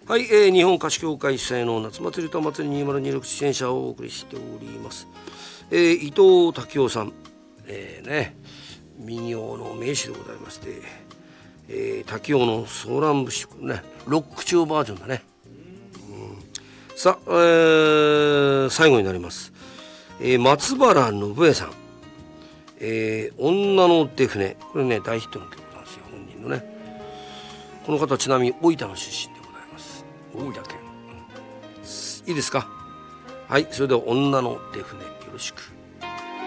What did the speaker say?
はい、日本歌手協会主催の夏祭り歌祭り2026出演者をお送りしております。伊藤武夫さん、民謡の名手でございまして、武夫のソーラン節ね、ロック調バージョンだね。さあ、最後になります。松原信江さん、女の手船、これね大ヒットの曲なんですよ、本人のね。この方ちなみに大分の出身でございます。大分県、いいですか。はい、それでは女の手船、よろしく。